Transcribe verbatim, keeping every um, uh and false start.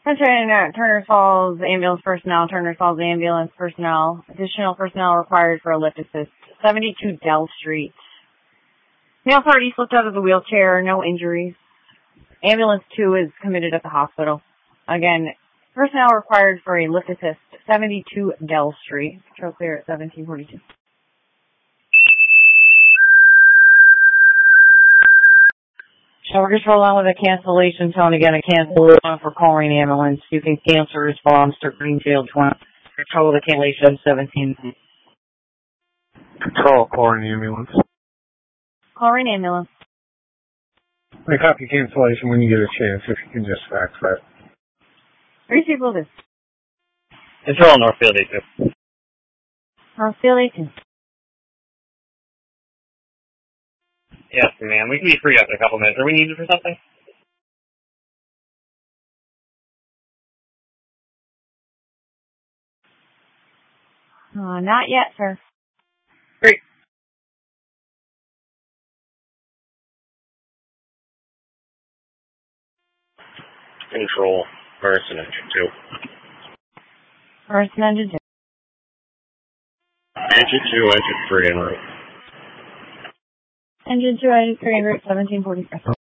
Attention, uh, Turner Falls ambulance personnel, Turner Falls ambulance personnel. Additional personnel required for a lift assist. seventy-two Dell Street. Male party slipped out of the wheelchair, no injuries. Ambulance two is committed at the hospital. Again, personnel required for a lift assist. seventy-two Dell Street. Control clear at seventeen forty-two. Shall we just roll on with a cancellation tone again? A cancellation for calling ambulance. You can cancel response to Greenfield twenty. Control the cancellation seventeen. Control calling ambulance. Calling ambulance. I copy cancellation when you get a chance, if you can just fax that. Three people this. Control Northfield A two. Northfield A two. Yes, ma'am. We can be free after a couple minutes. Are we needed for something? Uh, not yet, sir. Great. Control Merson Engine two. Merson Engine two. Engine two, Engine three, en route. Engine two, Engine three, en route seventeen forty-three.